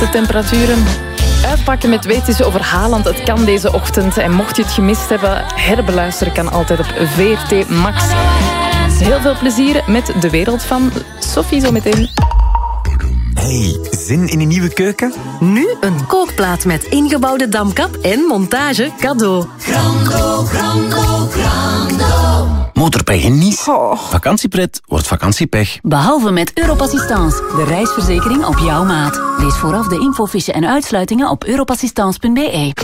De temperaturen uitpakken met weetjes over Haaland. Het kan deze ochtend. En mocht je het gemist hebben, herbeluisteren kan altijd op VRT Max. Heel veel plezier met de wereld van Sophie zometeen. Hey, zin in een nieuwe keuken? Nu een kookplaat met ingebouwde damkap en montage cadeau. Grando, grando, grando. Motorpech en Nice. Vakantiepret wordt vakantiepech. Behalve met Europassistance, de reisverzekering op jouw maat. Lees vooraf de infofiche en uitsluitingen op europassistance.be.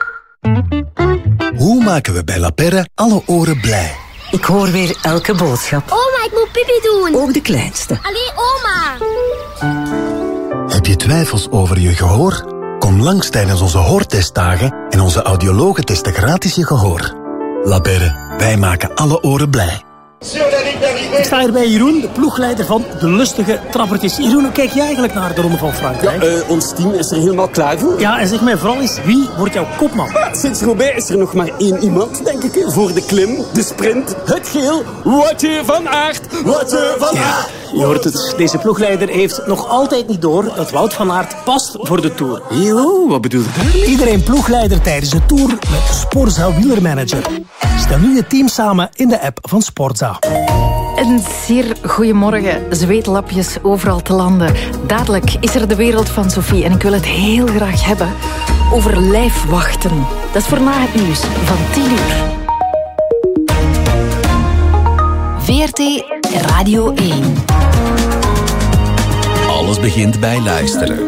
Hoe maken we bij La Perre alle oren blij? Ik hoor weer elke boodschap. Oma, ik moet pipi doen. Ook de kleinste. Allee, oma. Heb je twijfels over je gehoor? Kom langs tijdens onze hoortestdagen en onze audiologen testen gratis je gehoor. La Perre, wij maken alle oren blij. Ik sta hier bij Jeroen, de ploegleider van de lustige trappertjes. Jeroen, hoe kijk je eigenlijk naar de Ronde van Frankrijk? Ja, ons team is er helemaal klaar voor. Ja, en zeg mij vooral eens, wie wordt jouw kopman? Sinds Roubaix is er nog maar één iemand, denk ik, voor de klim, de sprint, het geel. Woutje van Aert, Woutje van Aert. Je hoort het, deze ploegleider heeft nog altijd niet door dat Wout van Aert past voor de Tour. Jo, wat bedoel je? Iedereen ploegleider tijdens de Tour met Sporza Wielermanager. Stel nu je team samen in de app van Sporza. Een zeer goeiemorgen, zweetlapjes overal te landen. Dadelijk is er de wereld van Sophie en ik wil het heel graag hebben over lijfwachten. Dat is voor na het nieuws van 10 uur. VRT Radio 1. Alles begint bij luisteren.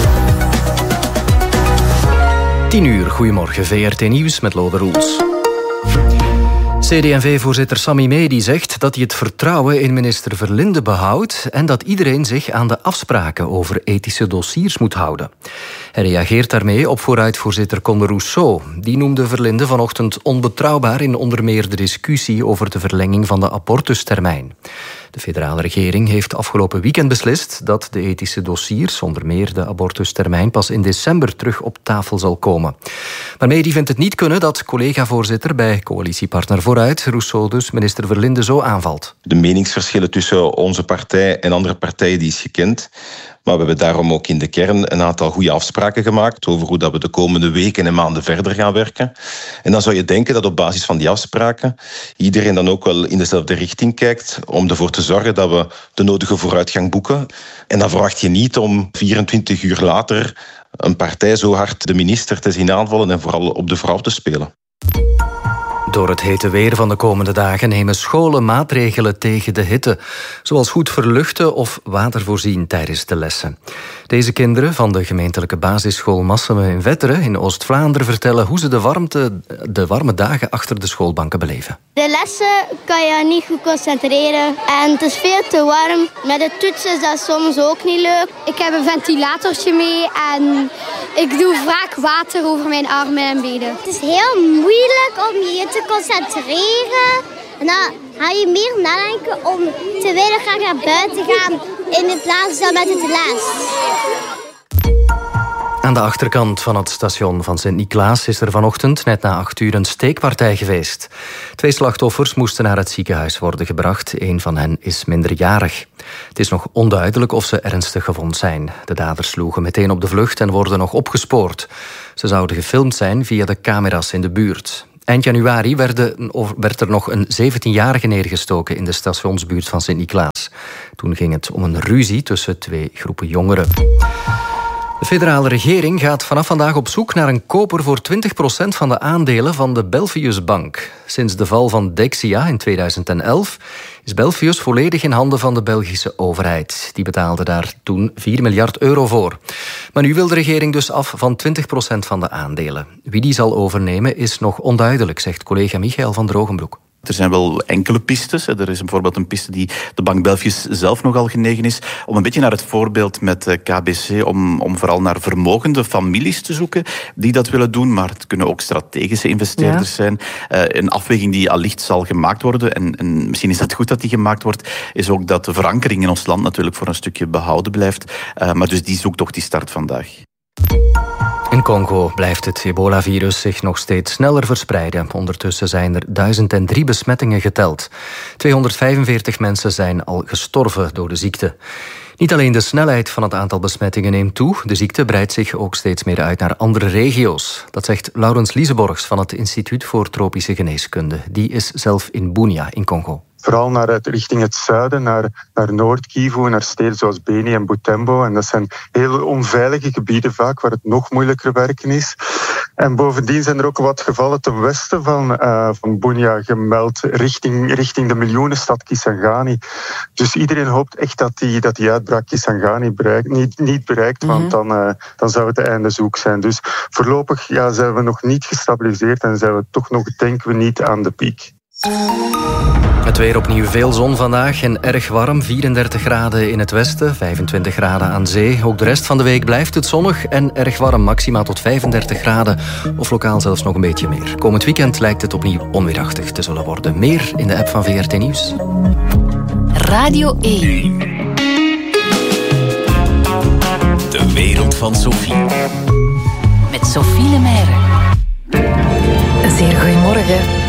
10 uur, goedemorgen, VRT Nieuws met Lode Roels. CD&V-voorzitter Sammy Medi zegt dat hij het vertrouwen in minister Verlinde behoudt en dat iedereen zich aan de afspraken over ethische dossiers moet houden. Hij reageert daarmee op vooruitvoorzitter Conde Rousseau. Die noemde Verlinde vanochtend onbetrouwbaar in onder meer de discussie over de verlenging van de abortustermijn. De federale regering heeft afgelopen weekend beslist dat de ethische dossiers, onder meer de abortustermijn, pas in december terug op tafel zal komen. Maar Medi vindt het niet kunnen dat collega-voorzitter bij coalitiepartner Vooruit, Rousseau dus, minister Verlinde zo aanvalt. De meningsverschillen tussen onze partij en andere partijen die is gekend. Maar we hebben daarom ook in de kern een aantal goede afspraken gemaakt over hoe dat we de komende weken en maanden verder gaan werken. En dan zou je denken dat op basis van die afspraken iedereen dan ook wel in dezelfde richting kijkt om ervoor te zorgen dat we de nodige vooruitgang boeken. En dan verwacht je niet om 24 uur later een partij zo hard de minister te zien aanvallen en vooral op de vrouw te spelen. Door het hete weer van de komende dagen nemen scholen maatregelen tegen de hitte, zoals goed verluchten of water voorzien tijdens de lessen. Deze kinderen van de gemeentelijke basisschool Masseme in Wetteren in Oost-Vlaanderen vertellen hoe ze de warme dagen achter de schoolbanken beleven. De lessen kan je niet goed concentreren en het is veel te warm. Met de toetsen is dat soms ook niet leuk. Ik heb een ventilatortje mee en ik doe vaak water over mijn armen en benen. Het is heel moeilijk om je te concentreren. En dan ga je meer nadenken om te willen graag naar buiten gaan in plaats van met het les. Aan de achterkant van het station van Sint-Niklaas is er vanochtend net na 8 uur een steekpartij geweest. 2 slachtoffers moesten naar het ziekenhuis worden gebracht. 1 van hen is minderjarig. Het is nog onduidelijk of ze ernstig gewond zijn. De daders sloegen meteen op de vlucht en worden nog opgespoord. Ze zouden gefilmd zijn via de camera's in de buurt. Eind januari werd er nog een 17-jarige neergestoken in de stationsbuurt van Sint-Niklaas. Toen ging het om een ruzie tussen 2 groepen jongeren. De federale regering gaat vanaf vandaag op zoek naar een koper voor 20% van de aandelen van de Belfius Bank. Sinds de val van Dexia in 2011 is Belfius volledig in handen van de Belgische overheid. Die betaalde daar toen 4 miljard euro voor. Maar nu wil de regering dus af van 20% van de aandelen. Wie die zal overnemen is nog onduidelijk, zegt collega Michael van Drogenbroek. Er zijn wel enkele pistes. Er is bijvoorbeeld een piste die de bank Belfius zelf nogal genegen is om een beetje naar het voorbeeld met KBC, om vooral naar vermogende families te zoeken die dat willen doen, maar het kunnen ook strategische investeerders zijn. Een afweging die allicht zal gemaakt worden, en misschien is het goed dat die gemaakt wordt, is ook dat de verankering in ons land natuurlijk voor een stukje behouden blijft. Maar dus die zoekt toch die start vandaag. In Congo blijft het ebola-virus zich nog steeds sneller verspreiden. Ondertussen zijn er 1003 besmettingen geteld. 245 mensen zijn al gestorven door de ziekte. Niet alleen de snelheid van het aantal besmettingen neemt toe, de ziekte breidt zich ook steeds meer uit naar andere regio's. Dat zegt Laurens Lieseborgs van het Instituut voor Tropische Geneeskunde. Die is zelf in Bunia in Congo. Vooral richting het zuiden, naar Noord-Kivu, naar steden zoals Beni en Butembo. En dat zijn heel onveilige gebieden vaak, waar het nog moeilijker werken is. En bovendien zijn er ook wat gevallen ten westen van Bunia gemeld, richting de miljoenenstad Kisangani. Dus iedereen hoopt echt dat die uitbraak Kisangani niet bereikt, want dan zou het einde zoek zijn. Dus voorlopig zijn we nog niet gestabiliseerd en zijn we toch nog, denken we, niet aan de piek. Het weer opnieuw veel zon vandaag en erg warm. 34 graden in het westen, 25 graden aan zee. Ook de rest van de week blijft het zonnig en erg warm. Maxima tot 35 graden of lokaal zelfs nog een beetje meer. Komend weekend lijkt het opnieuw onweerachtig te zullen worden. Meer in de app van VRT Nieuws. Radio 1. De wereld van Sophie. Met Sophie Lemaire. Zeer goedemorgen.